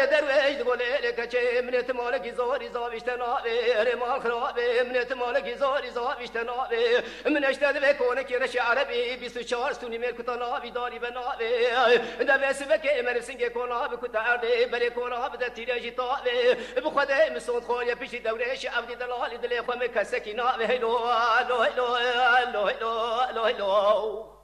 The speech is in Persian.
درویش گله کچه منت مالکی زاری زاویشت نابه رمان خرابه منت مالکی زاری زاویشت نابه من اشتد بکنه که رش عربی 24 سونی مرکتا نابی داری به نابه دویس بکه مرسنگ کناب کتارده بله کناب ده تیرجی تابه بخوده مسون خوری پیش دورش عبدی دلالی دلی خواه مکسکی نابه هلو هلو هلو هلو هلو هلو